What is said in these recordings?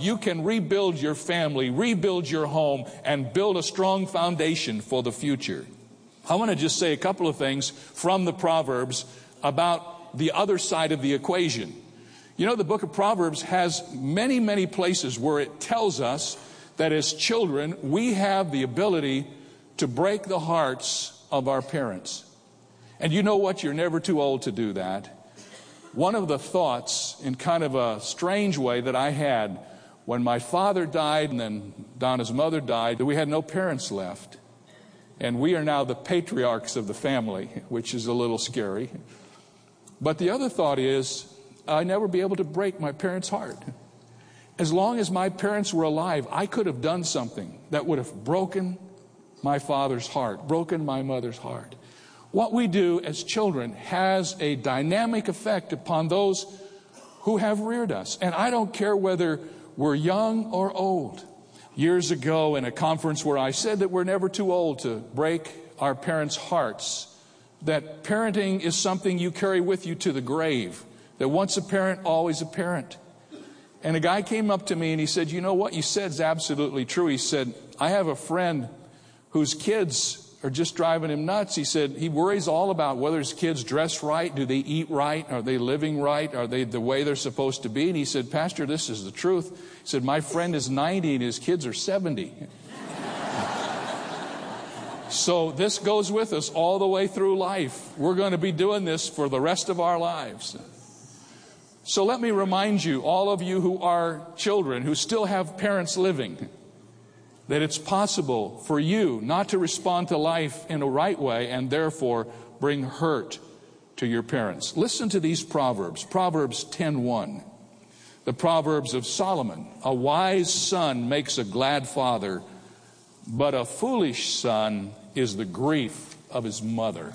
you can rebuild your family, rebuild your home, and build a strong foundation for the future. I want to just say a couple of things from the Proverbs about the other side of the equation. You know, the book of Proverbs has many, many places where it tells us that as children, we have the ability to break the hearts of our parents. And you know what? You're never too old to do that. One of the thoughts, in kind of a strange way, that I had when my father died and then Donna's mother died, that we had no parents left. And we are now the patriarchs of the family, which is a little scary. But the other thought is, I'd never be able to break my parents' heart. As long as my parents were alive, I could have done something that would have broken my father's heart, broken my mother's heart. What we do as children has a dynamic effect upon those who have reared us. And I don't care whether we're young or old. Years ago in a conference where I said that we're never too old to break our parents' hearts, that parenting is something you carry with you to the grave, that once a parent, always a parent. And a guy came up to me and he said, you know what you said is absolutely true. He said, I have a friend whose kids are just driving him nuts. He said he worries all about whether his kids dress right, do they eat right, are they living right, are they the way they're supposed to be. And he said, Pastor, this is the truth. He said, my friend is 90 and his kids are 70. So this goes with us all the way through life. We're going to be doing this for the rest of our lives. So let me remind you, all of you who are children, who still have parents living, that it's possible for you not to respond to life in a right way and therefore bring hurt to your parents. Listen to these Proverbs. Proverbs 10:1. The Proverbs of Solomon. A wise son makes a glad father, but a foolish son is the grief of his mother.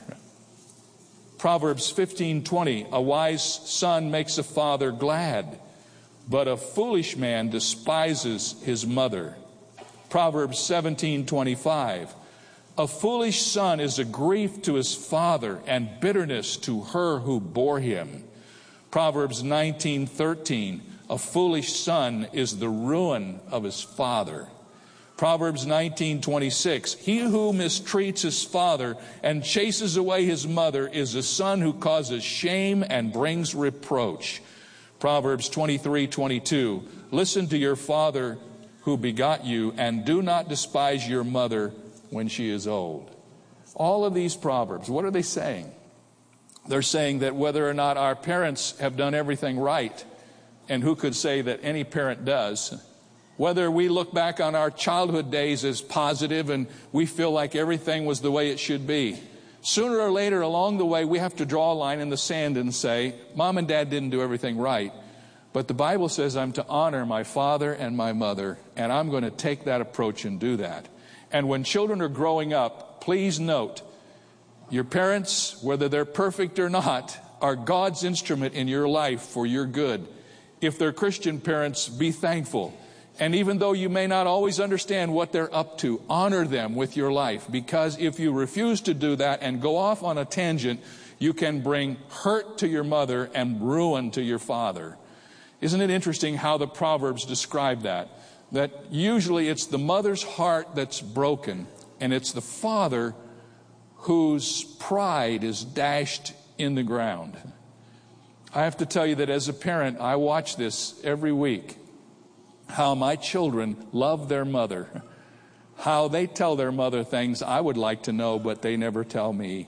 Proverbs 15:20. A wise son makes a father glad, but a foolish man despises his mother. Proverbs 17:25. A foolish son is a grief to his father and bitterness to her who bore him. Proverbs 19:13. A foolish son is the ruin of his father. Proverbs 19:26. He who mistreats his father and chases away his mother is a son who causes shame and brings reproach. Proverbs 23:22. Listen to your father who begot you, and do not despise your mother when she is old. All of these Proverbs, what are they saying? They're saying that whether or not our parents have done everything right, and who could say that any parent does, whether we look back on our childhood days as positive and we feel like everything was the way it should be, sooner or later along the way we have to draw a line in the sand and say, Mom and Dad didn't do everything right. But the Bible says I'm to honor my father and my mother, and I'm going to take that approach and do that. And when children are growing up, please note, your parents, whether they're perfect or not, are God's instrument in your life for your good. If they're Christian parents, be thankful. And even though you may not always understand what they're up to, honor them with your life. Because if you refuse to do that and go off on a tangent, you can bring hurt to your mother and ruin to your father. Isn't it interesting how the Proverbs describe that? That usually it's the mother's heart that's broken, and it's the father whose pride is dashed in the ground. I have to tell you that as a parent, I watch this every week. How my children love their mother. How they tell their mother things I would like to know, but they never tell me.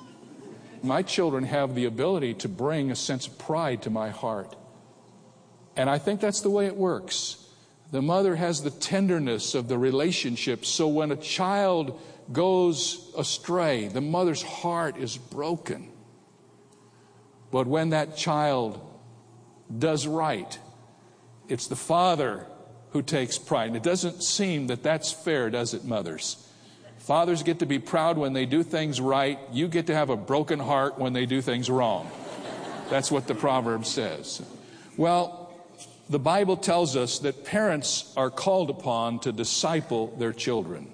My children have the ability to bring a sense of pride to my heart. And I think that's the way it works. The mother has the tenderness of the relationship. So when a child goes astray, the mother's heart is broken. But when that child does right, it's the father who takes pride. And it doesn't seem that that's fair, does it, mothers? Fathers get to be proud when they do things right. You get to have a broken heart when they do things wrong. That's what the proverb says. Well, the Bible tells us that parents are called upon to disciple their children.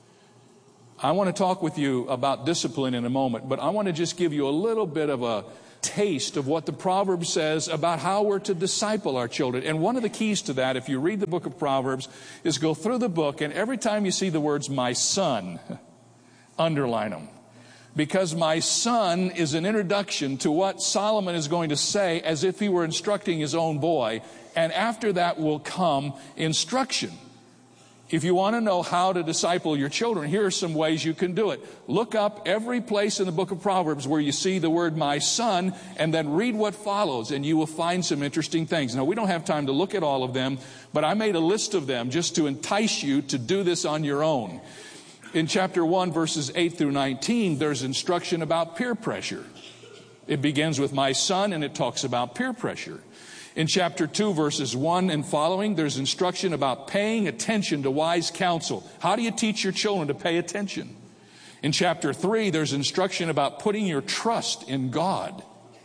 I want to talk with you about discipline in a moment, but I want to just give you a little bit of taste of what the Proverbs says about how we're to disciple our children. And one of the keys to that, if you read the book of Proverbs, is go through the book, and every time you see the words, my son, underline them. Because my son is an introduction to what Solomon is going to say as if he were instructing his own boy. And after that will come instruction. If you want to know how to disciple your children, here are some ways you can do it. Look up every place in the book of Proverbs where you see the word my son, and then read what follows, and you will find some interesting things. Now, we don't have time to look at all of them, but I made a list of them just to entice you to do this on your own. In chapter 1, verses 8 through 19, there's instruction about peer pressure. It begins with my son, and it talks about peer pressure. In chapter 2, verses 1 and following, there's instruction about paying attention to wise counsel. How do you teach your children to pay attention? In chapter 3, there's instruction about putting your trust in God.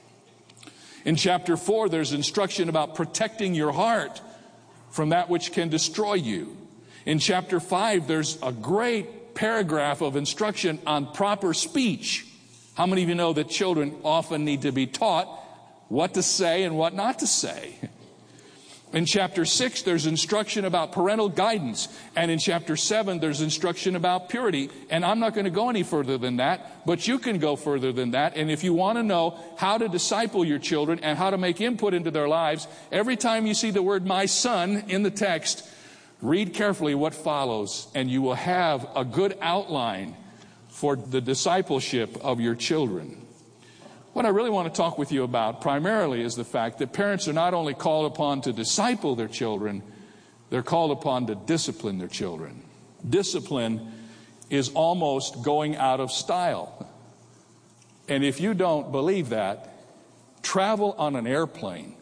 In chapter 4, there's instruction about protecting your heart from that which can destroy you. In chapter 5, there's a great paragraph of instruction on proper speech. How many of you know that children often need to be taught what to say and what not to say? In chapter 6, there's instruction about parental guidance. And in chapter 7, there's instruction about purity. And I'm not going to go any further than that, but you can go further than that. And if you want to know how to disciple your children and how to make input into their lives, every time you see the word my son in the text, read carefully what follows, and you will have a good outline for the discipleship of your children. What I really want to talk with you about primarily is the fact that parents are not only called upon to disciple their children, they're called upon to discipline their children. Discipline is almost going out of style. And if you don't believe that, travel on an airplane.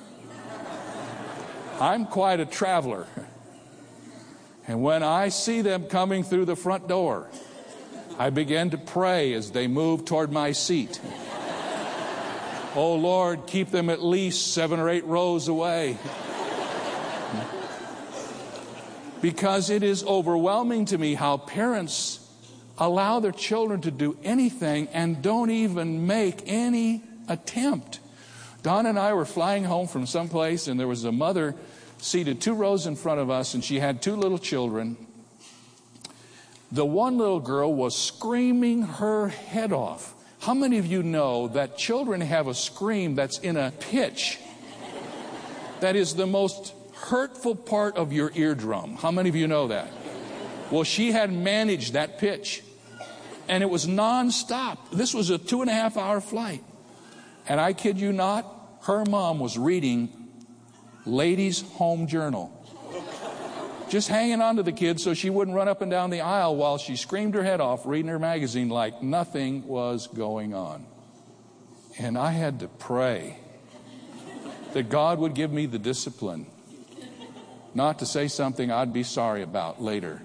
I'm quite a traveler. And when I see them coming through the front door, I begin to pray as they move toward my seat. Oh, Lord, keep them at least 7 or 8 rows away. Because it is overwhelming to me how parents allow their children to do anything and don't even make any attempt. Don and I were flying home from someplace, and there was a mother seated 2 rows in front of us, and she had 2 little children. The one little girl was screaming her head off. How many of you know that children have a scream that's in a pitch that is the most hurtful part of your eardrum? How many of you know that? Well, she had managed that pitch, and it was nonstop. This was a 2.5-hour flight. And I kid you not, her mom was reading Ladies' Home Journal. Just hanging on to the kid so she wouldn't run up and down the aisle while she screamed her head off reading her magazine like nothing was going on. And I had to pray that God would give me the discipline not to say something I'd be sorry about later.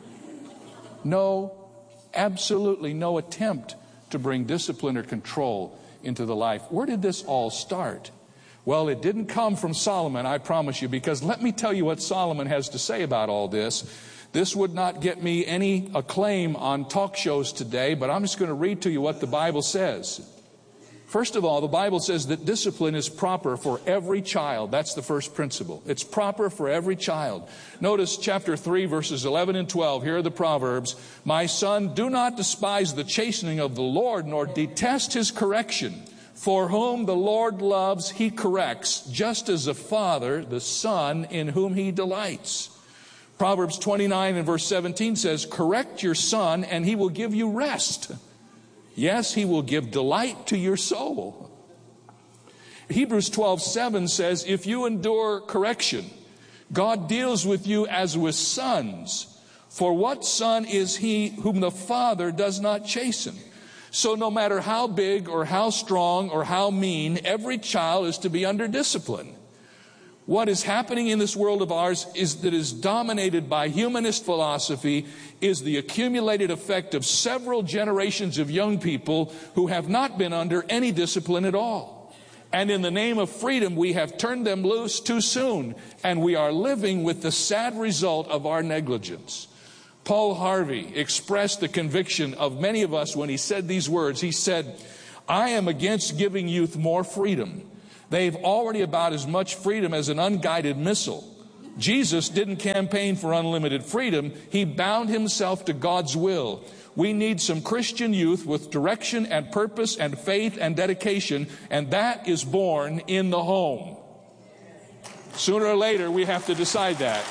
No, absolutely no attempt to bring discipline or control into the life. Where did this all start? Well, it didn't come from Solomon, I promise you, because let me tell you what Solomon has to say about all this. This would not get me any acclaim on talk shows today, but I'm just going to read to you what the Bible says. First of all, the Bible says that discipline is proper for every child. That's the first principle. It's proper for every child. Notice chapter 3, verses 11 and 12. Here are the Proverbs. My son, do not despise the chastening of the Lord, nor detest his correction. For whom the Lord loves, he corrects, just as a father, the son in whom he delights. Proverbs 29 and verse 17 says, correct your son, and he will give you rest. Yes, he will give delight to your soul. Hebrews 12:7 says, if you endure correction, God deals with you as with sons. For what son is he whom the Father does not chasten? So no matter how big or how strong or how mean, every child is to be under discipline. What is happening in this world of ours is that is dominated by humanist philosophy is the accumulated effect of several generations of young people who have not been under any discipline at all. And in the name of freedom, we have turned them loose too soon, and we are living with the sad result of our negligence. Paul Harvey expressed the conviction of many of us when he said these words. He said, I am against giving youth more freedom. They've already about as much freedom as an unguided missile. Jesus didn't campaign for unlimited freedom. He bound himself to God's will. We need some Christian youth with direction and purpose and faith and dedication, and that is born in the home. Sooner or later, we have to decide that.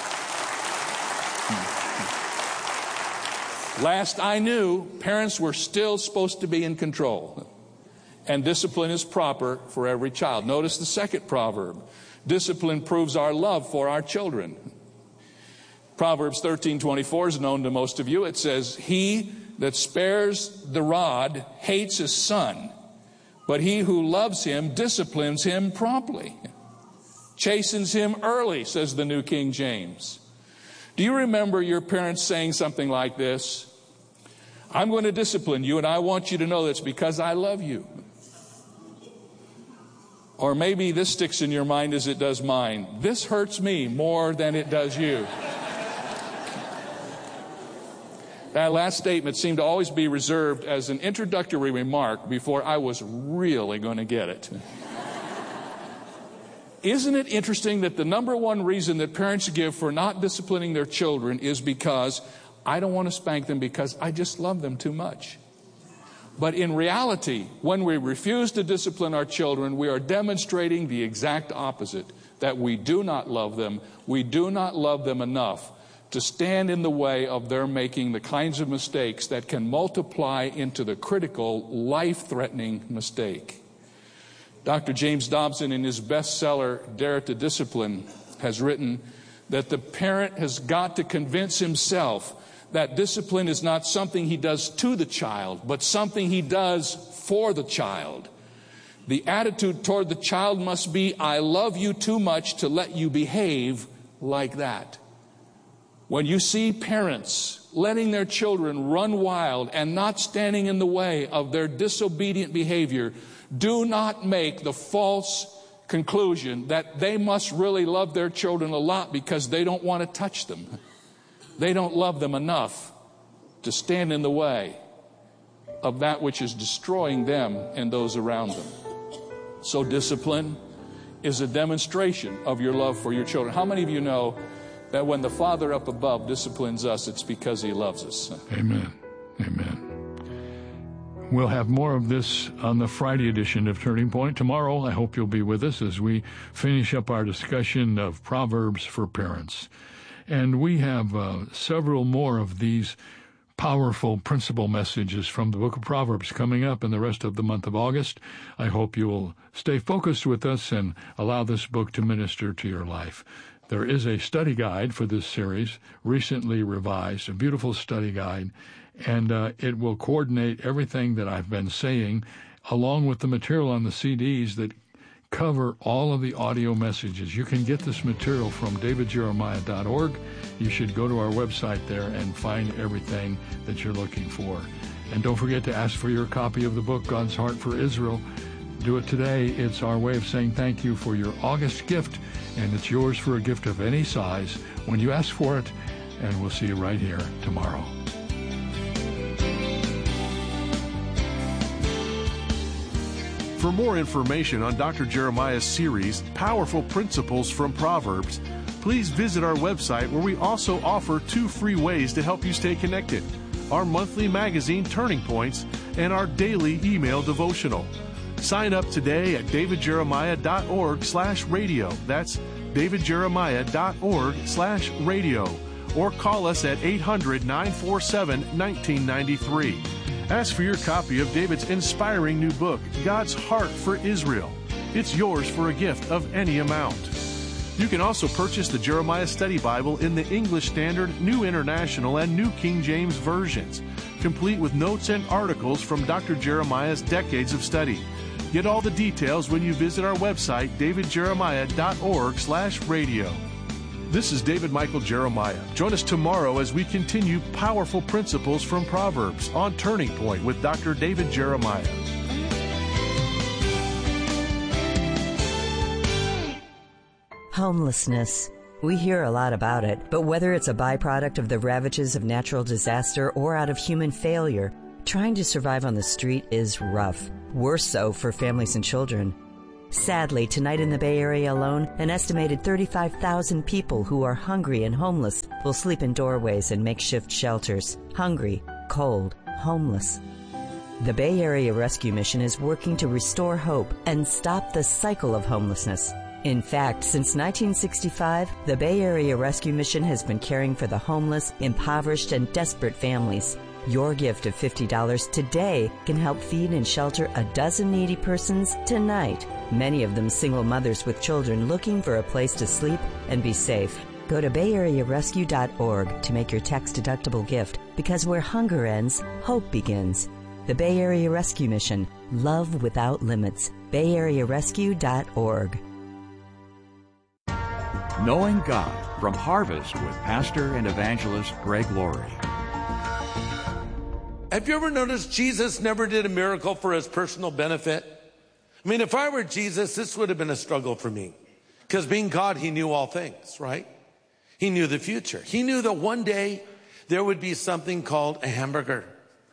Last I knew, parents were still supposed to be in control. And discipline is proper for every child. Notice the second proverb. Discipline proves our love for our children. Proverbs 13:24 is known to most of you. It says, he that spares the rod hates his son, but he who loves him disciplines him promptly. Chastens him early, says the New King James. Do you remember your parents saying something like this? I'm going to discipline you, and I want you to know that's because I love you. Or maybe this sticks in your mind as it does mine. This hurts me more than it does you. That last statement seemed to always be reserved as an introductory remark before I was really going to get it. Isn't it interesting that the number one reason that parents give for not disciplining their children is because I don't want to spank them because I just love them too much? But in reality, when we refuse to discipline our children, we are demonstrating the exact opposite, that we do not love them. We do not love them enough to stand in the way of their making the kinds of mistakes that can multiply into the critical, life-threatening mistake. Dr. James Dobson, in his bestseller, Dare to Discipline, has written that the parent has got to convince himself that discipline is not something he does to the child, but something he does for the child. The attitude toward the child must be, I love you too much to let you behave like that. When you see parents letting their children run wild and not standing in the way of their disobedient behavior, do not make the false conclusion that they must really love their children a lot because they don't want to touch them. They don't love them enough to stand in the way of that which is destroying them and those around them. So discipline is a demonstration of your love for your children. How many of you know that when the Father up above disciplines us, it's because he loves us? Amen. Amen. We'll have more of this on the Friday edition of Turning Point. Tomorrow, I hope you'll be with us as we finish up our discussion of Proverbs for Parents. And we have several more of these powerful principle messages from the book of Proverbs coming up in the rest of the month of August. I hope you will stay focused with us and allow this book to minister to your life. There is a study guide for this series, recently revised, a beautiful study guide, and it will coordinate everything that I've been saying, along with the material on the CDs that cover all of the audio messages. You can get this material from davidjeremiah.org. You should go to our website there and find everything that you're looking for. And don't forget to ask for your copy of the book, God's Heart for Israel. Do it today. It's our way of saying thank you for your August gift, and it's yours for a gift of any size when you ask for it. And we'll see you right here tomorrow. For more information on Dr. Jeremiah's series, Powerful Principles from Proverbs, please visit our website where we also offer 2 free ways to help you stay connected: our monthly magazine, Turning Points, and our daily email devotional. Sign up today at davidjeremiah.org/radio. That's davidjeremiah.org/radio. Or call us at 800-947-1993. Ask for your copy of David's inspiring new book, God's Heart for Israel. It's yours for a gift of any amount. You can also purchase the Jeremiah Study Bible in the English Standard, New International, and New King James versions, complete with notes and articles from Dr. Jeremiah's decades of study. Get all the details when you visit our website, davidjeremiah.org/radio. This is David Michael Jeremiah. Join us tomorrow as we continue Powerful Principles from Proverbs on Turning Point with Dr. David Jeremiah. Homelessness. We hear a lot about it, but whether it's a byproduct of the ravages of natural disaster or out of human failure, trying to survive on the street is rough. worse so for families and children. Sadly, tonight in the Bay Area alone, an estimated 35,000 people who are hungry and homeless will sleep in doorways and makeshift shelters. Hungry, cold, homeless. The Bay Area Rescue Mission is working to restore hope and stop the cycle of homelessness. In fact, since 1965, the Bay Area Rescue Mission has been caring for the homeless, impoverished, and desperate families. Your gift of $50 today can help feed and shelter a dozen needy persons tonight, many of them single mothers with children looking for a place to sleep and be safe. Go to bayarearescue.org to make your tax-deductible gift, because where hunger ends, hope begins. The Bay Area Rescue Mission. Love without limits. bayarearescue.org. Knowing God from Harvest with Pastor and Evangelist Greg Laurie. Have you ever noticed Jesus never did a miracle for his personal benefit? I mean, if I were Jesus, this would have been a struggle for me. Because being God, he knew all things, right? He knew the future. He knew that one day there would be something called a hamburger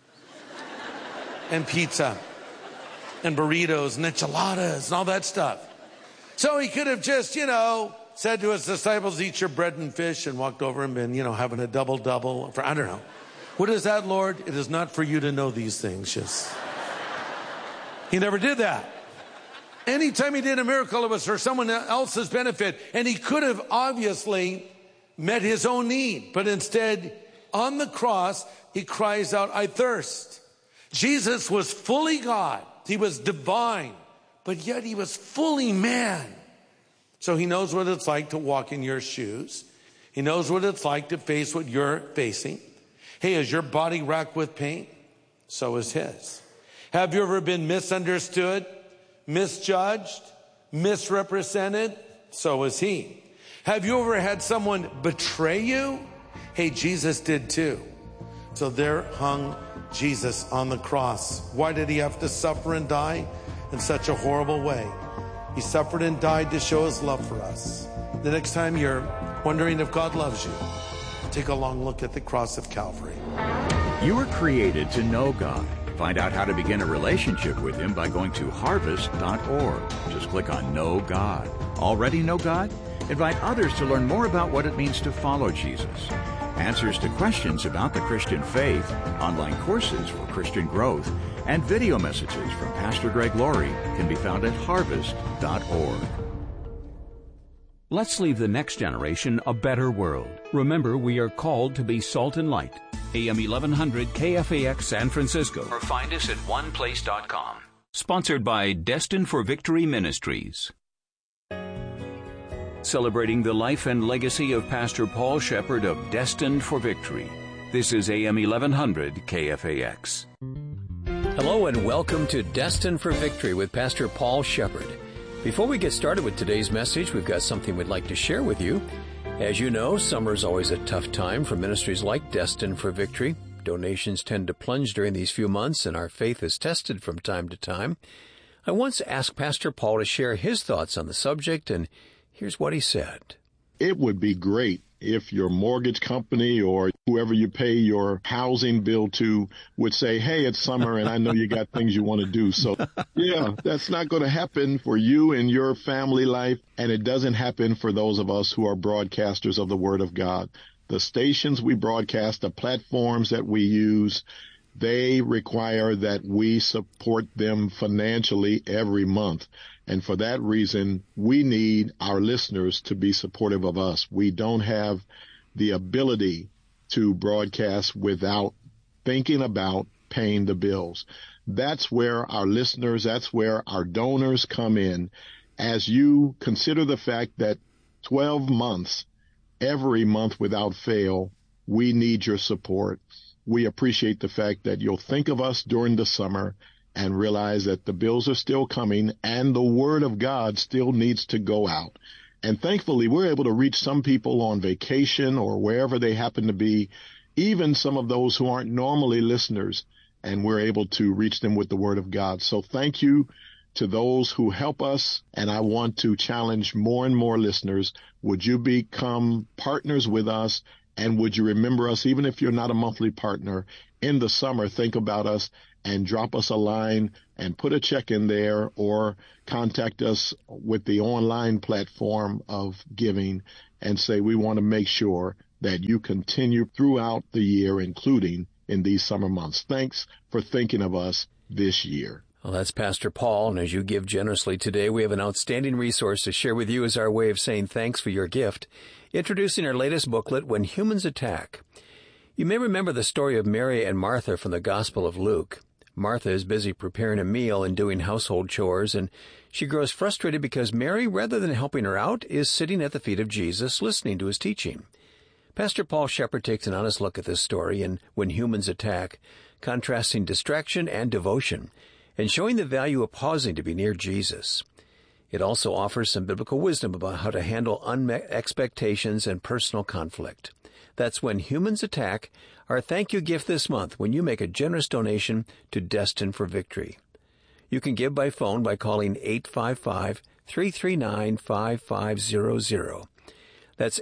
and pizza and burritos and enchiladas and all that stuff. So he could have just, said to his disciples, eat your bread and fish, and walked over and been, having a double-double for, I don't know. What is that, Lord? It is not for you to know these things. Just. He never did that. Anytime he did a miracle, it was for someone else's benefit. And he could have obviously met his own need. But instead, on the cross, he cries out, I thirst. Jesus was fully God. He was divine. But yet he was fully man. So he knows what it's like to walk in your shoes. He knows what it's like to face what you're facing. Hey, is your body racked with pain? So is his. Have you ever been misunderstood, misjudged, misrepresented? So is he. Have you ever had someone betray you? Hey, Jesus did too. So there hung Jesus on the cross. Why did he have to suffer and die in such a horrible way? He suffered and died to show his love for us. The next time you're wondering if God loves you, take a long look at the cross of Calvary. You were created to know God. Find out how to begin a relationship with him by going to harvest.org. Just click on Know God. Already know God? Invite others to learn more about what it means to follow Jesus. Answers to questions about the Christian faith, online courses for Christian growth, and video messages from Pastor Greg Laurie can be found at harvest.org. Let's leave the next generation a better world. Remember, we are called to be salt and light. AM 1100 KFAX San Francisco. Or find us at oneplace.com. Sponsored by Destined for Victory Ministries. Celebrating the life and legacy of Pastor Paul Shepherd of Destined for Victory. This is AM 1100 KFAX. Hello and welcome to Destined for Victory with Pastor Paul Shepherd. Before we get started with today's message, we've got something we'd like to share with you. As you know, summer is always a tough time for ministries like Destined for Victory. Donations tend to plunge during these few months, and our faith is tested from time to time. I once asked Pastor Paul to share his thoughts on the subject, and here's what he said. It would be great if your mortgage company or whoever you pay your housing bill to would say, hey, it's summer and I know you got things you want to do. So, yeah, that's not going to happen for you and your family life. And it doesn't happen for those of us who are broadcasters of the Word of God. The stations we broadcast, the platforms that we use, they require that we support them financially every month. And for that reason, we need our listeners to be supportive of us. We don't have the ability to broadcast without thinking about paying the bills. That's where our listeners, that's where our donors come in. As you consider the fact that 12 months, every month without fail, we need your support. We appreciate the fact that you'll think of us during the summer and realize that the bills are still coming and the Word of God still needs to go out. And thankfully, we're able to reach some people on vacation or wherever they happen to be, even some of those who aren't normally listeners, and we're able to reach them with the Word of God. So thank you to those who help us, and I want to challenge more and more listeners. Would you become partners with us And would you remember us, even if you're not a monthly partner, in the summer, think about us and drop us a line and put a check in there, or contact us with the online platform of giving and say, we want to make sure that you continue throughout the year, including in these summer months. Thanks for thinking of us this year. Well, that's Pastor Paul, and as you give generously today, we have an outstanding resource to share with you as our way of saying thanks for your gift, introducing our latest booklet, When Humans Attack. You may remember the story of Mary and Martha from the Gospel of Luke. Martha is busy preparing a meal and doing household chores, and she grows frustrated because Mary, rather than helping her out, is sitting at the feet of Jesus listening to his teaching. Pastor Paul Shepard takes an honest look at this story in When Humans Attack, contrasting distraction and devotion, and showing the value of pausing to be near Jesus. It also offers some biblical wisdom about how to handle unmet expectations and personal conflict. That's When Humans Attack, our thank you gift this month when you make a generous donation to Destined for Victory. You can give by phone by calling 855-339-5500. That's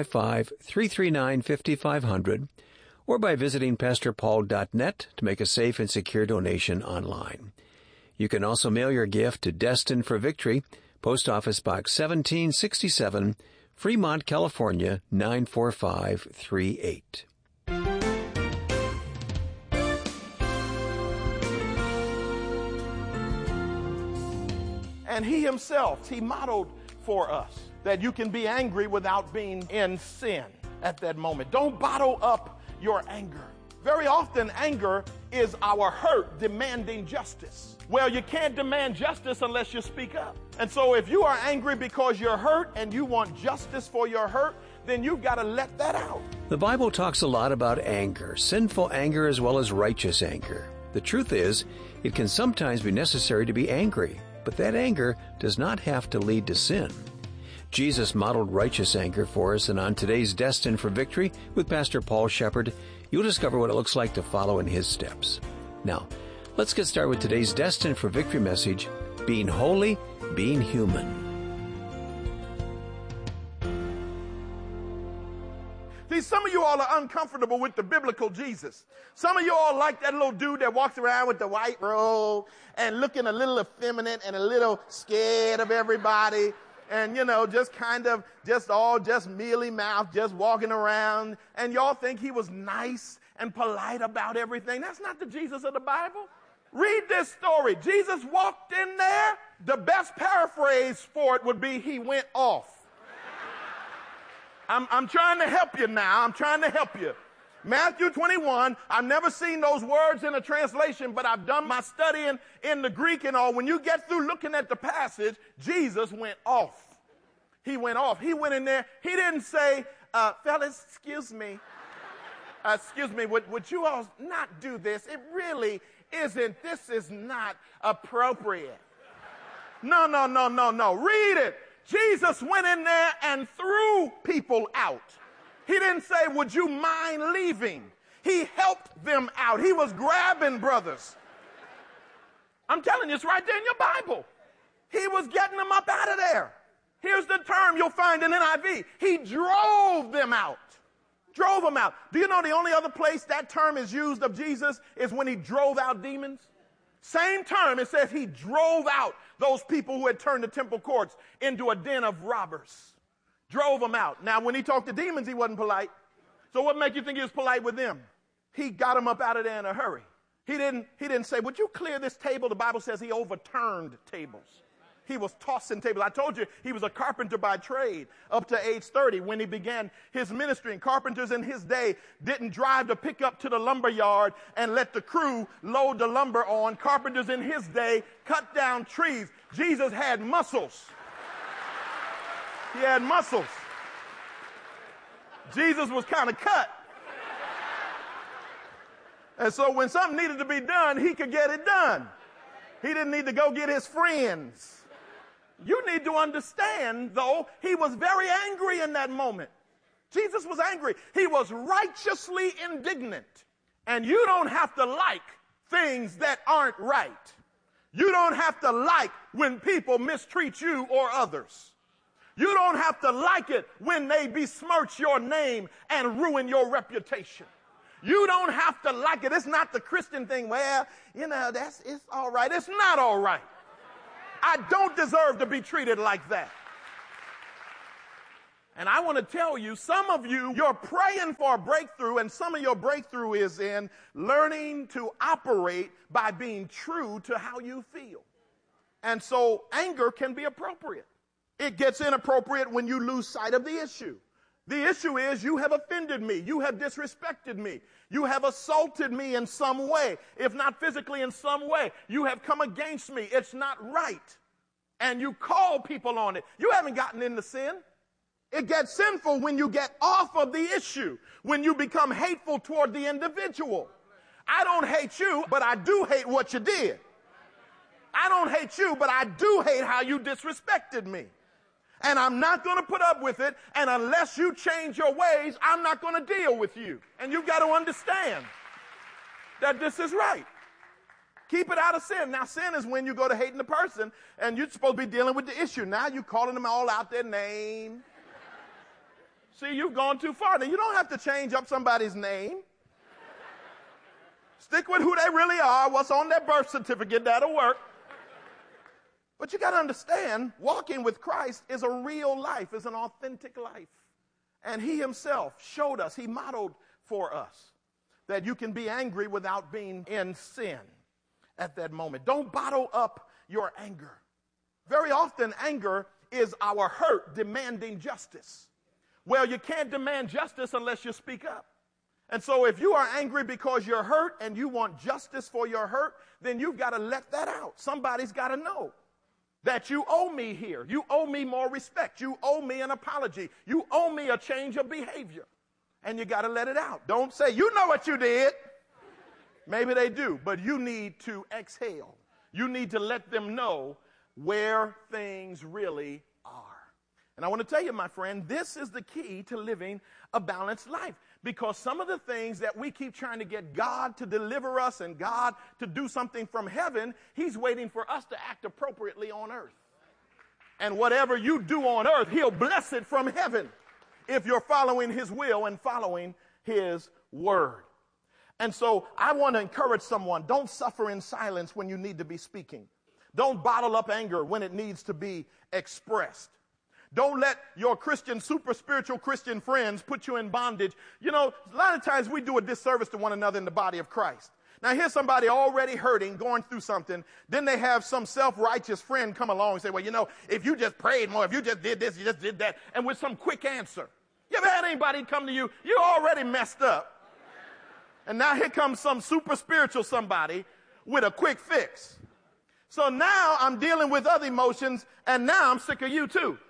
855-339-5500, or by visiting pastorpaul.net to make a safe and secure donation online. You can also mail your gift to Destined for Victory, Post Office Box 1767, Fremont, California, 94538. And he himself, he modeled for us that you can be angry without being in sin at that moment. Don't bottle up your anger. Very often, anger is our hurt demanding justice. Well, you can't demand justice unless you speak up. And so if you are angry because you're hurt and you want justice for your hurt, then you've got to let that out. The Bible talks a lot about anger, sinful anger as well as righteous anger. The truth is, it can sometimes be necessary to be angry, but that anger does not have to lead to sin. Jesus modeled righteous anger for us, and on today's Destined for Victory with Pastor Paul Shepard, you'll discover what it looks like to follow in his steps. Now, let's get started with today's Destined for Victory message, Being Holy, Being Human. See, some of you all are uncomfortable with the biblical Jesus. Some of you all like that little dude that walks around with the white robe and looking a little effeminate and a little scared of everybody. And, just kind of just mealy mouth, just walking around. And y'all think he was nice and polite about everything. That's not the Jesus of the Bible. Read this story. Jesus walked in there. The best paraphrase for it would be he went off. I'm trying to help you now. I'm trying to help you. Matthew 21, I've never seen those words in a translation, but I've done my studying in the Greek and all. When you get through looking at the passage, Jesus went off. He went off. He went in there. He didn't say, fellas, excuse me, would you all not do this? It really isn't. This is not appropriate. No. Read it. Jesus went in there and threw people out. He didn't say, would you mind leaving? He helped them out. He was grabbing brothers. I'm telling you, it's right there in your Bible. He was getting them up out of there. Here's the term you'll find in NIV. He drove them out. Drove them out. Do you know the only other place that term is used of Jesus is when he drove out demons? Same term, it says he drove out those people who had turned the temple courts into a den of robbers. Drove them out. Now, when he talked to demons, he wasn't polite. So what makes you think he was polite with them? He got them up out of there in a hurry. He didn't say, would you clear this table? The Bible says he overturned tables. He was tossing tables. I told you he was a carpenter by trade up to age 30 when he began his ministry. And carpenters in his day didn't drive the pickup to the lumber yard and let the crew load the lumber on. Carpenters in his day cut down trees. Jesus had muscles. He had muscles. Jesus was kind of cut. And so when something needed to be done, he could get it done. He didn't need to go get his friends. You need to understand, though, he was very angry in that moment. Jesus was angry. He was righteously indignant. And you don't have to like things that aren't right. You don't have to like when people mistreat you or others. You don't have to like it when they besmirch your name and ruin your reputation. You don't have to like it. It's not the Christian thing. Well, it's all right. It's not all right. I don't deserve to be treated like that. And I want to tell you, some of you, you're praying for a breakthrough, and some of your breakthrough is in learning to operate by being true to how you feel. And so anger can be appropriate. It gets inappropriate when you lose sight of the issue. The issue is you have offended me. You have disrespected me. You have assaulted me in some way. If not physically, in some way. You have come against me. It's not right. And you call people on it. You haven't gotten into sin. It gets sinful when you get off of the issue, when you become hateful toward the individual. I don't hate you, but I do hate what you did. I don't hate you, but I do hate how you disrespected me. And I'm not going to put up with it. And unless you change your ways, I'm not going to deal with you. And you've got to understand that this is right. Keep it out of sin. Now, sin is when you go to hating the person and you're supposed to be dealing with the issue. Now you're calling them all out their name. See, you've gone too far. Now, you don't have to change up somebody's name. Stick with who they really are, what's on their birth certificate. That'll work. But you got to understand, walking with Christ is a real life, is an authentic life. And he himself showed us, he modeled for us that you can be angry without being in sin at that moment. Don't bottle up your anger. Very often, anger is our hurt demanding justice. Well, you can't demand justice unless you speak up. And so if you are angry because you're hurt and you want justice for your hurt, then you've got to let that out. Somebody's got to know that you owe me here. You owe me more respect. You owe me an apology. You owe me a change of behavior. And you got to let it out. Don't say, you know what you did. Maybe they do, but you need to exhale. You need to let them know where things really are. And I want to tell you, my friend, this is the key to living a balanced life. Because some of the things that we keep trying to get God to deliver us and God to do something from heaven, he's waiting for us to act appropriately on earth. And whatever you do on earth, he'll bless it from heaven if you're following his will and following his word. And so I want to encourage someone, don't suffer in silence when you need to be speaking. Don't bottle up anger when it needs to be expressed. Don't let your Christian, super spiritual Christian friends put you in bondage. You know, a lot of times we do a disservice to one another in the body of Christ. Now, here's somebody already hurting, going through something. Then they have some self-righteous friend come along and say, well, you know, if you just prayed more, if you just did this, you just did that, and with some quick answer. You ever had anybody come to you, you're already messed up. And now here comes some super spiritual somebody with a quick fix. So now I'm dealing with other emotions, and now I'm sick of you too.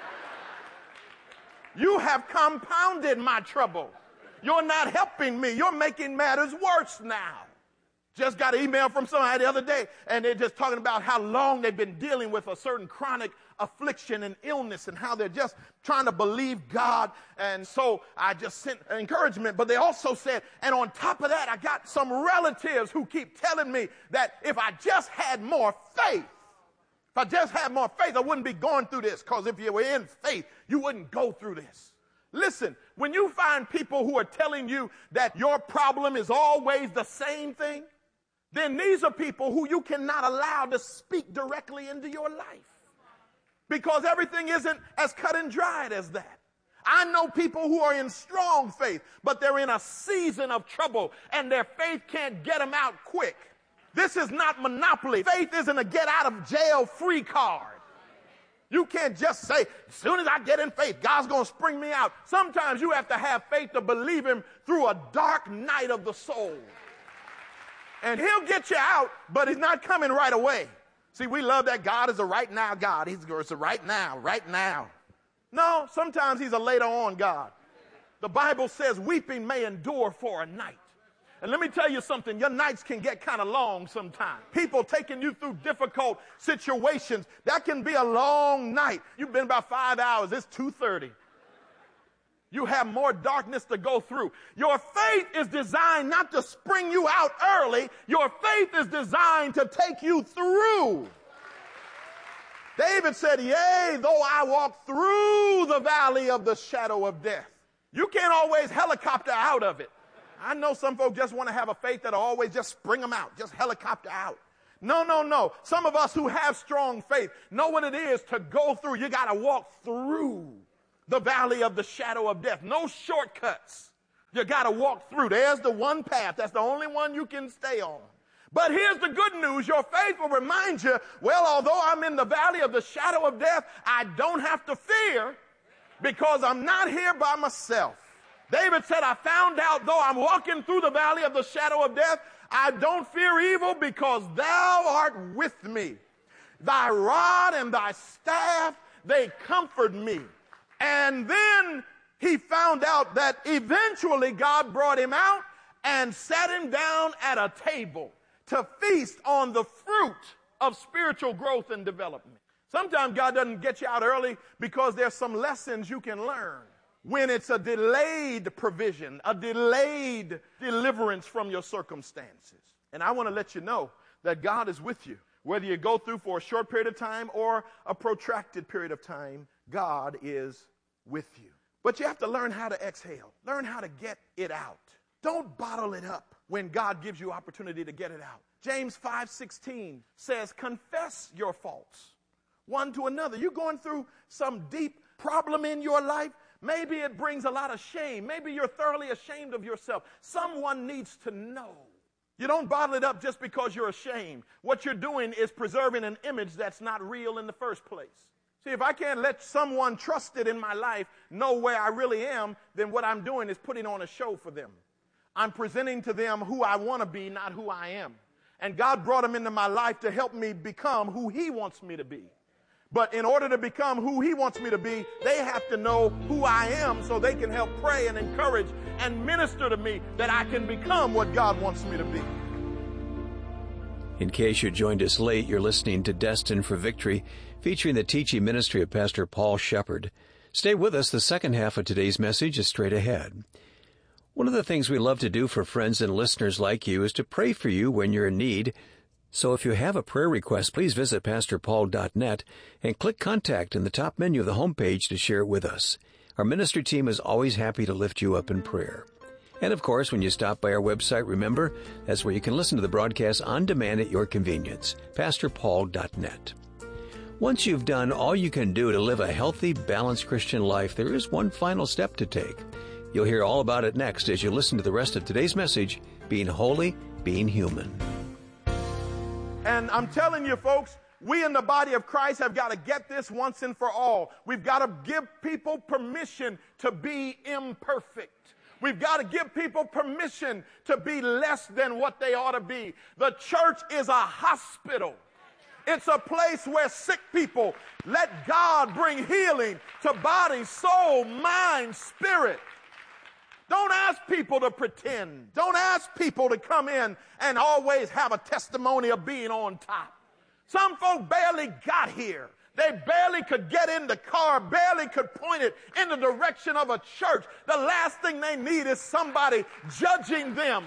You have compounded my trouble. You're not helping me. You're making matters worse now. Just got an email from somebody the other day, and they're just talking about how long they've been dealing with a certain chronic affliction and illness and how they're just trying to believe God. And so I just sent encouragement. But they also said, and on top of that, I got some relatives who keep telling me that if I just had more faith, if I just had more faith, I wouldn't be going through this, because if you were in faith, you wouldn't go through this. Listen, when you find people who are telling you that your problem is always the same thing, then these are people who you cannot allow to speak directly into your life, because everything isn't as cut and dried as that. I know people who are in strong faith, but they're in a season of trouble, and their faith can't get them out quick. This is not Monopoly. Faith isn't a get-out-of-jail-free card. You can't just say, as soon as I get in faith, God's going to spring me out. Sometimes you have to have faith to believe him through a dark night of the soul. And he'll get you out, but he's not coming right away. See, we love that God is a right now God. He's a right now, right now. No, sometimes he's a later on God. The Bible says weeping may endure for a night. And let me tell you something, your nights can get kind of long sometimes. People taking you through difficult situations, that can be a long night. You've been about 5 hours, it's 2:30. You have more darkness to go through. Your faith is designed not to spring you out early. Your faith is designed to take you through. David said, yea, though I walk through the valley of the shadow of death. You can't always helicopter out of it. I know some folks just want to have a faith that'll always just spring them out, just helicopter out. No, no, no. Some of us who have strong faith know what it is to go through. You got to walk through the valley of the shadow of death. No shortcuts. You got to walk through. There's the one path. That's the only one you can stay on. But here's the good news. Your faith will remind you, well, although I'm in the valley of the shadow of death, I don't have to fear because I'm not here by myself. David said, I found out though I'm walking through the valley of the shadow of death, I don't fear evil because thou art with me. Thy rod and thy staff, they comfort me. And then he found out that eventually God brought him out and sat him down at a table to feast on the fruit of spiritual growth and development. Sometimes God doesn't get you out early because there's some lessons you can learn when it's a delayed provision, a delayed deliverance from your circumstances. And I want to let you know that God is with you. Whether you go through for a short period of time or a protracted period of time, God is with you. But you have to learn how to exhale. Learn how to get it out. Don't bottle it up when God gives you opportunity to get it out. James 5:16 says, confess your faults one to another. You're going through some deep problem in your life. Maybe it brings a lot of shame. Maybe you're thoroughly ashamed of yourself. Someone needs to know. You don't bottle it up just because you're ashamed. What you're doing is preserving an image that's not real in the first place. See, if I can't let someone trusted in my life know where I really am, then what I'm doing is putting on a show for them. I'm presenting to them who I want to be, not who I am. And God brought them into my life to help me become who He wants me to be. But in order to become who He wants me to be, they have to know who I am so they can help pray and encourage and minister to me that I can become what God wants me to be. In case you joined us late, you're listening to Destined for Victory, featuring the teaching ministry of Pastor Paul Shepard. Stay with us. The second half of today's message is straight ahead. One of the things we love to do for friends and listeners like you is to pray for you when you're in need. So if you have a prayer request, please visit pastorpaul.net and click Contact in the top menu of the homepage to share it with us. Our ministry team is always happy to lift you up in prayer. And of course, when you stop by our website, remember, that's where you can listen to the broadcast on demand at your convenience, pastorpaul.net. Once you've done all you can do to live a healthy, balanced Christian life, there is one final step to take. You'll hear all about it next as you listen to the rest of today's message, Being Holy, Being Human. And I'm telling you, folks, we in the body of Christ have got to get this once and for all. We've got to give people permission to be imperfect. We've got to give people permission to be less than what they ought to be. The church is a hospital. It's a place where sick people let God bring healing to body, soul, mind, spirit. Don't ask people to pretend. Don't ask people to come in and always have a testimony of being on top. Some folk barely got here. They barely could get in the car, barely could point it in the direction of a church. The last thing they need is somebody judging them.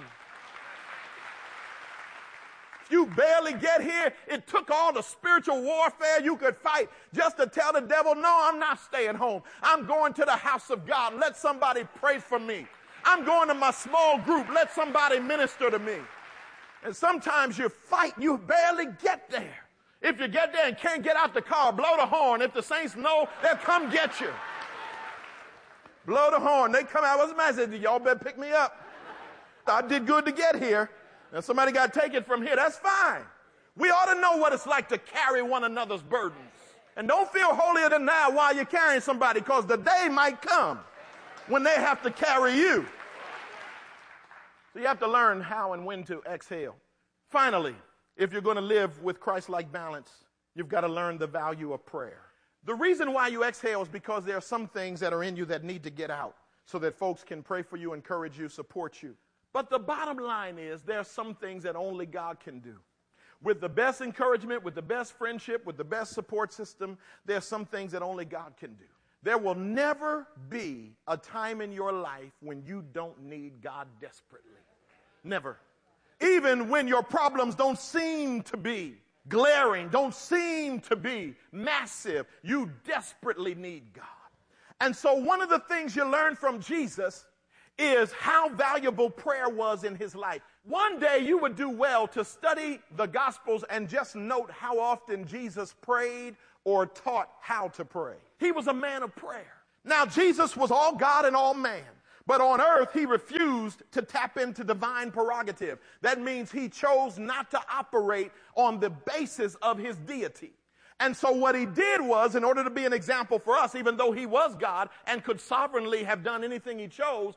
If you barely get here, it took all the spiritual warfare you could fight just to tell the devil, no, I'm not staying home. I'm going to the house of God. Let somebody pray for me. I'm going to my small group. Let somebody minister to me. And sometimes you fight, you barely get there. If you get there and can't get out the car, blow the horn. If the saints know, they'll come get you. Blow the horn. They come out. What's the matter? Y'all better pick me up. I did good to get here. Now somebody got to take it from here. That's fine. We ought to know what it's like to carry one another's burdens. And don't feel holier than thou while you're carrying somebody, because the day might come when they have to carry you. So you have to learn how and when to exhale. Finally, if you're going to live with Christ-like balance, you've got to learn the value of prayer. The reason why you exhale is because there are some things that are in you that need to get out so that folks can pray for you, encourage you, support you. But the bottom line is there are some things that only God can do. With the best encouragement, with the best friendship, with the best support system, there are some things that only God can do. There will never be a time in your life when you don't need God desperately. Never. Even when your problems don't seem to be glaring, don't seem to be massive, you desperately need God. And so one of the things you learn from Jesus is how valuable prayer was in his life. One day you would do well to study the Gospels and just note how often Jesus prayed or taught how to pray. He was a man of prayer. Now, Jesus was all God and all man, but on earth he refused to tap into divine prerogative. That means he chose not to operate on the basis of his deity. And so what he did was, in order to be an example for us, even though he was God and could sovereignly have done anything he chose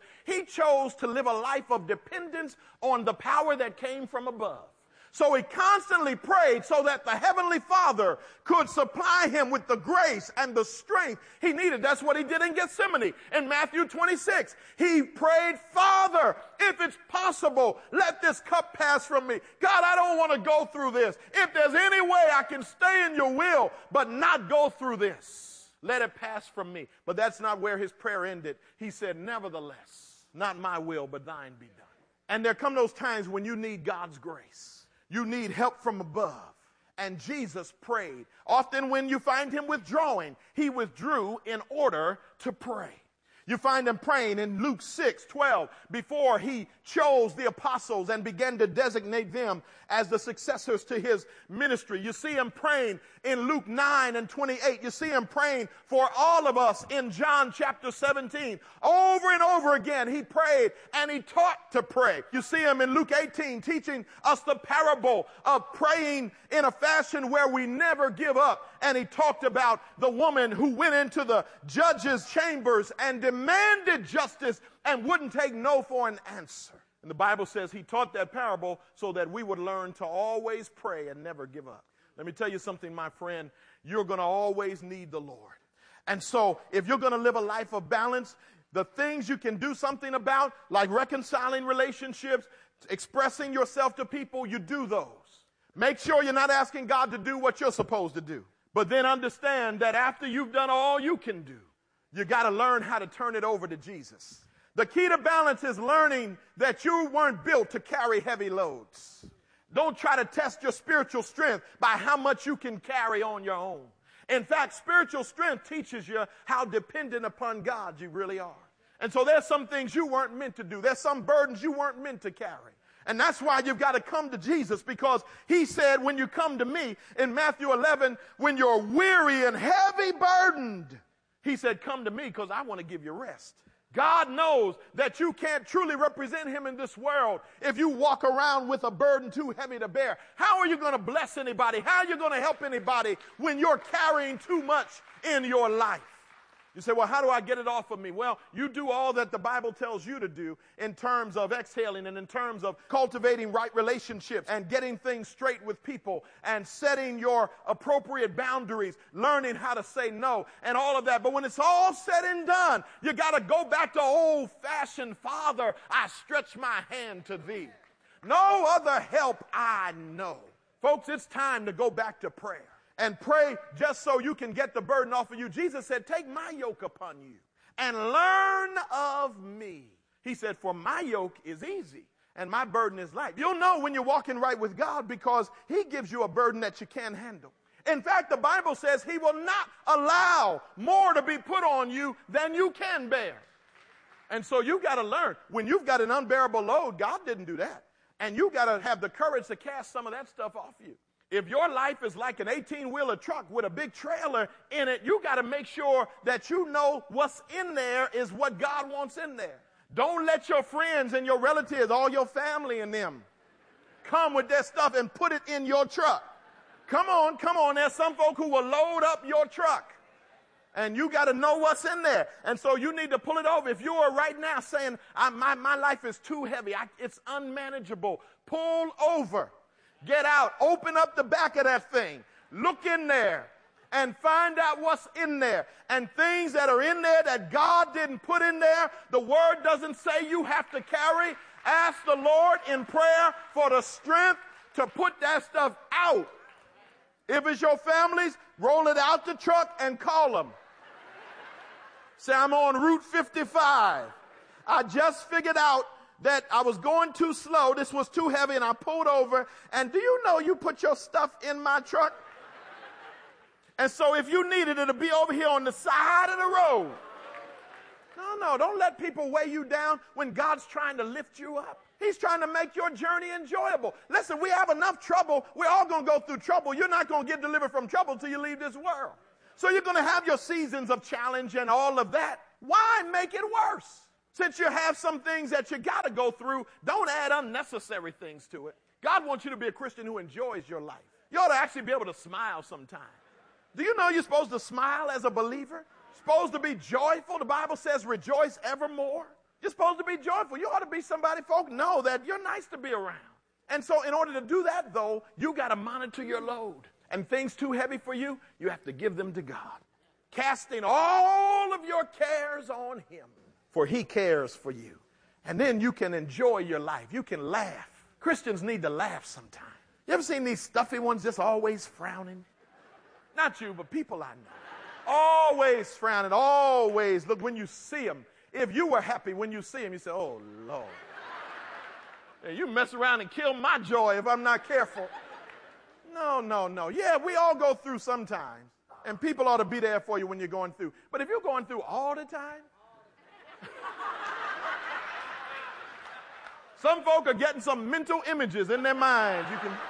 to live a life of dependence on the power that came from above. So he constantly prayed so that the Heavenly Father could supply him with the grace and the strength he needed. That's what he did in Gethsemane. In Matthew 26, he prayed, Father, if it's possible, let this cup pass from me. God, I don't want to go through this. If there's any way I can stay in your will, but not go through this, let it pass from me. But that's not where his prayer ended. He said, nevertheless, not my will, but thine be done. And there come those times when you need God's grace. You need help from above. And Jesus prayed. Often when you find him withdrawing, he withdrew in order to pray. You find him praying in Luke 6:12 before he chose the apostles and began to designate them as the successors to his ministry. You see him praying in Luke 9:28. You see him praying for all of us in John chapter 17. Over and over again he prayed and he taught to pray. You see him in Luke 18 teaching us the parable of praying in a fashion where we never give up. And he talked about the woman who went into the judge's chambers and demanded justice and wouldn't take no for an answer. And the Bible says he taught that parable so that we would learn to always pray and never give up. Let me tell you something, my friend. You're going to always need the Lord. And so if you're going to live a life of balance, the things you can do something about, like reconciling relationships, expressing yourself to people, you do those. Make sure you're not asking God to do what you're supposed to do. But then understand that after you've done all you can do, you got to learn how to turn it over to Jesus. The key to balance is learning that you weren't built to carry heavy loads. Don't try to test your spiritual strength by how much you can carry on your own. In fact, spiritual strength teaches you how dependent upon God you really are. And so there's some things you weren't meant to do. There's some burdens you weren't meant to carry. And that's why you've got to come to Jesus, because he said, when you come to me in Matthew 11, when you're weary and heavy burdened, he said, come to me because I want to give you rest. God knows that you can't truly represent him in this world if you walk around with a burden too heavy to bear. How are you going to bless anybody? How are you going to help anybody when you're carrying too much in your life? You say, well, how do I get it off of me? Well, you do all that the Bible tells you to do in terms of exhaling and in terms of cultivating right relationships and getting things straight with people and setting your appropriate boundaries, learning how to say no and all of that. But when it's all said and done, you got to go back to old-fashioned, Father, I stretch my hand to thee. No other help I know. Folks, it's time to go back to prayer. And pray just so you can get the burden off of you. Jesus said, take my yoke upon you and learn of me. He said, for my yoke is easy and my burden is light. You'll know when you're walking right with God because he gives you a burden that you can't handle. In fact, the Bible says he will not allow more to be put on you than you can bear. And so you got to learn. When you've got an unbearable load, God didn't do that. And you got to have the courage to cast some of that stuff off you. If your life is like an 18-wheeler truck with a big trailer in it, you got to make sure that you know what's in there is what God wants in there. Don't let your friends and your relatives, all your family and them, come with their stuff and put it in your truck. Come on. There's some folk who will load up your truck. And you got to know what's in there. And so you need to pull it over. If you are right now saying, my life is too heavy, it's unmanageable, pull over. Get out, open up the back of that thing, look in there and find out what's in there. And things that are in there that God didn't put in there, the word doesn't say you have to carry. Ask the Lord in prayer for the strength to put that stuff out. If it's your family's, roll it out the truck and call them. Say, I'm on Route 55. I just figured out that I was going too slow. This was too heavy, and I pulled over. And do you know you put your stuff in my truck? And so if you needed it to be over here on the side of the road. No, don't let people weigh you down when God's trying to lift you up. He's trying to make your journey enjoyable. Listen, we have enough trouble. We're all going to go through trouble. You're not going to get delivered from trouble till you leave this world. So you're going to have your seasons of challenge and all of that. Why make it worse? Since you have some things that you got to go through, don't add unnecessary things to it. God wants you to be a Christian who enjoys your life. You ought to actually be able to smile sometime. Do you know you're supposed to smile as a believer? Supposed to be joyful. The Bible says rejoice evermore. You're supposed to be joyful. You ought to be somebody folk know that you're nice to be around. And so in order to do that, though, you got to monitor your load. And things too heavy for you, you have to give them to God. Casting all of your cares on him, for he cares for you. And then you can enjoy your life. You can laugh. Christians need to laugh sometime. You ever seen these stuffy ones just always frowning? Not you, but people I know. Always frowning, always. Look, when you see them, if you were happy when you see them, you say, oh, Lord. Hey, you mess around and kill my joy if I'm not careful. No. Yeah, we all go through sometimes. And people ought to be there for you when you're going through. But if you're going through all the time, some folk are getting some mental images in their minds.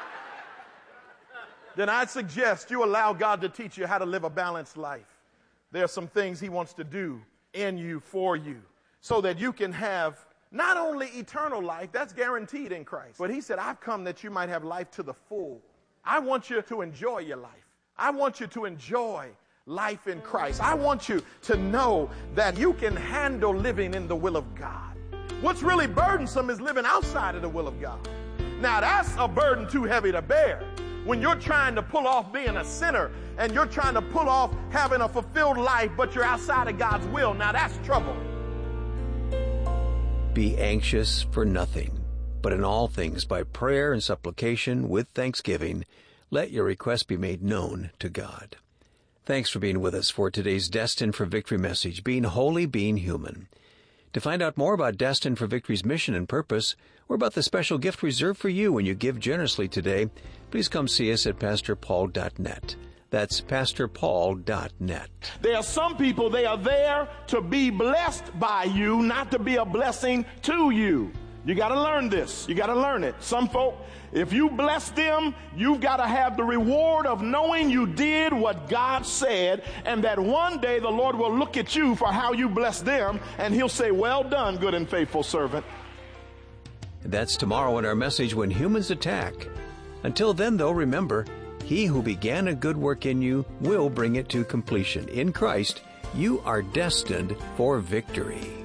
Then I suggest you allow God to teach you how to live a balanced life. There are some things he wants to do in you, for you, so that you can have not only eternal life, that's guaranteed in Christ, but he said, I've come that you might have life to the full. I want you to enjoy your life. I want you to enjoy life in Christ. I want you to know that you can handle living in the will of God. What's really burdensome is living outside of the will of God. Now, that's a burden too heavy to bear. When you're trying to pull off being a sinner and you're trying to pull off having a fulfilled life, but you're outside of God's will, now that's trouble. Be anxious for nothing, but in all things by prayer and supplication with thanksgiving, let your requests be made known to God. Thanks for being with us for today's Destined for Victory message, Being Holy, Being Human. To find out more about Destined for Victory's mission and purpose, or about the special gift reserved for you when you give generously today, please come see us at pastorpaul.net. That's pastorpaul.net. There are some people, they are there to be blessed by you, not to be a blessing to you. You got to learn this. You got to learn it. Some folk, if you bless them, you've got to have the reward of knowing you did what God said, and that one day the Lord will look at you for how you bless them, and he'll say, well done, good and faithful servant. That's tomorrow in our message, When Humans Attack. Until then, though, remember, he who began a good work in you will bring it to completion. In Christ, you are destined for victory.